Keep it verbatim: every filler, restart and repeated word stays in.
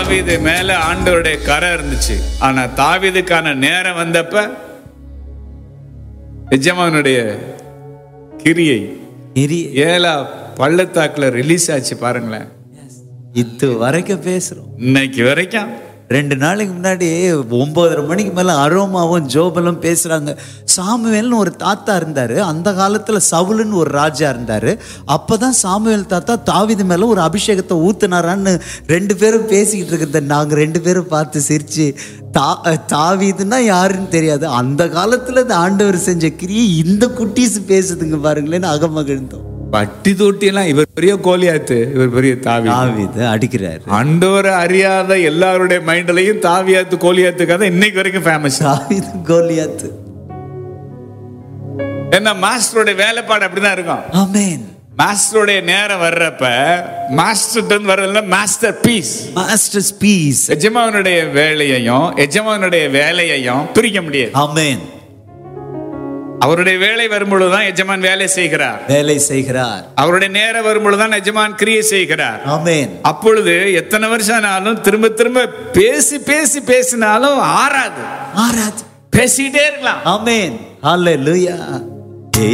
தாவீது மேல ஆண்டவருடைய கரை இருந்துச்சு. ஆனா தாவீதுக்கான நேரம் வந்தப்ப எஜமானுடைய கிரியை ஏலா பள்ளத்தாக்குல ரிலீஸ் ஆச்சு. பாருங்களேன், இது வரைக்கும் பேசுறோம். இன்னைக்கு வரைக்கும் ரெண்டு நாளைக்கு முன்னாடி ஒன்பதரை மணிக்கு மேல அரோமாவும் ஜோபலும் பேசுறாங்க. சாமுவேல்னு ஒரு தாத்தா இருந்தாரு, அந்த காலத்துல சவுலுன்னு ஒரு ராஜா இருந்தாரு. அப்பதான் சாமுவேல் தாத்தா தாவீது மேல ஒரு அபிஷேகத்தை ஊத்துனாரான்னு ரெண்டு பேரும் பேசிக்கிட்டு இருக்கிறத நாங்க ரெண்டு பேரும் பார்த்து சிரிச்சு, தா தாவீதுன்னா யாருன்னு தெரியாது, அந்த காலத்துல இந்த ஆண்டவர் செஞ்ச கிரியை இந்த குட்டீஸ் பேசுதுங்க பாருங்களேன்னு அகமகிழ்ந்தோம். பட்டி தொட்டி எல்லாம் இவர் பெரிய கோலியாத்து, இவர் பெரிய தாவீது. தாவீது அடிக்கிறாரு. ஆண்டவரை அறியாத எல்லாருடைய மைண்ட்லயும் தாவியாத்து கோலியாத்து கதை இன்னைக்கு வரைக்கும் ஃபேமஸ். தாவீது கோலியாத்து. என்ன மாஸ்டருடைய வேலைப்பாடு அப்படிதான் இருக்கும். ஆமென். மாஸ்டருடைய நேரம் வர்றப்ப மாஸ்டர் வர்றதுல மாஸ்டர் பீஸ், மாஸ்டர்ஸ் பீஸ். எஜமானுடைய வேலையையும் எஜமானுடைய வேலையையும் பிரிக்க முடியாது. ஆமென். அவருடைய வேலை வரும்பொழுதுதான் எஜமான் வேலை செய்கிறார், வேலை செய்கிறார். அவருடைய நேரம் வரும்பொழுதுதான் எஜமான் கிரியை செய்கிறார். ஆமென். அப்பொழுது எத்தனை வருஷம் ஆனாலும் திரும்ப திரும்ப பேசி பேசி பேசினாலும் ஆறாது, ஆறாது, பேசிட்டே இருக்கலாம். ஆமென். ஹல்லேலூயா.